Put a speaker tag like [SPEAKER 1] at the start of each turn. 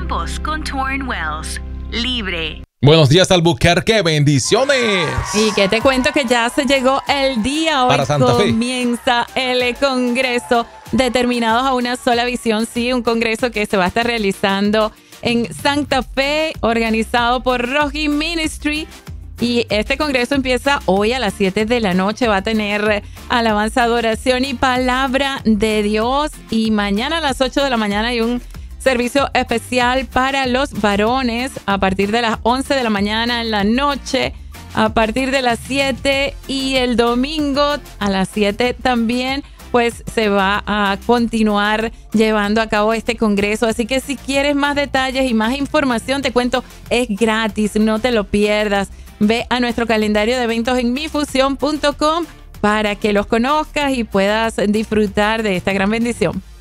[SPEAKER 1] tiempos con Torrent Wells. Libre.
[SPEAKER 2] Buenos días, Albuquerque, bendiciones.
[SPEAKER 3] Y que te cuento que ya se llegó el día. Hoy
[SPEAKER 2] para Santa Fe
[SPEAKER 3] comienza el Congreso Determinados a una sola visión. Sí, un congreso que se va a estar realizando en Santa Fe, organizado por Roji Ministry. Y este congreso empieza hoy a las 7 de la noche. Va a tener alabanza, adoración y palabra de Dios. Y mañana a las 8 de la mañana hay un servicio especial para los varones a partir de las 11 de la mañana en la noche, a partir de las 7 y el domingo a las 7 también, pues se va a continuar llevando a cabo este congreso. Así que si quieres más detalles y más información, te cuento, es gratis, no te lo pierdas. Ve a nuestro calendario de eventos en mifusión.com para que los conozcas y puedas disfrutar de esta gran bendición.